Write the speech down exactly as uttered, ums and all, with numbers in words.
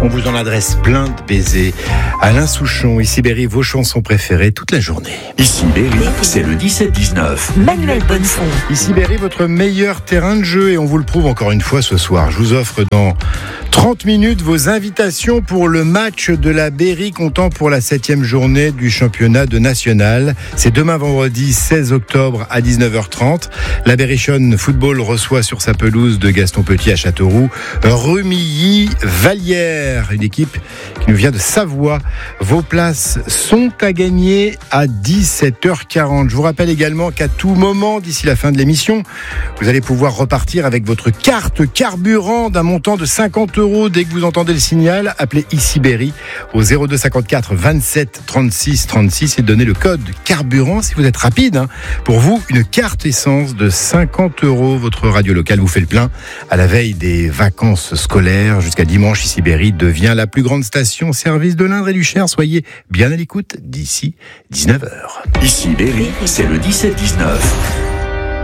vous en adresse plein de baisers. Alain Souchon, ici Berry, vos chansons préférées toute la journée. Ici Berry, c'est le dix-sept dix-neuf. Manuel Bonnefond. Ici Berry, votre meilleur terrain de jeu, et on vous le prouve encore une fois ce soir. Je vous offre dans trente minutes vos invitations pour le match de la Berry comptant pour la septième journée du championnat de national. C'est demain vendredi seize octobre à dix-neuf heures trente. La Berrichonne Football reçoit sur sa pelouse de Gaston Petit à Châteauroux Rumilly-Vallière, une équipe qui nous vient de Savoie. Vos places sont à gagner à dix-sept heures quarante. Je vous rappelle également qu'à tout moment d'ici la fin de l'émission, vous allez pouvoir repartir avec votre carte carburant d'un montant de cinquante euros. Dès que vous entendez le signal, appelez ici Berry au zéro deux cinquante-quatre vingt-sept trente-six trente-six et donnez le code carburant si vous êtes rapide. Hein. Pour vous, une carte essence de cinquante euros. Votre radio locale vous fait le plein à la veille des vacances scolaires. Jusqu'à dimanche, ici Berry devient la plus grande station service de l'Indre et du Cher. Soyez bien à l'écoute d'ici dix-neuf heures. Ici Berry, c'est le dix-sept dix-neuf.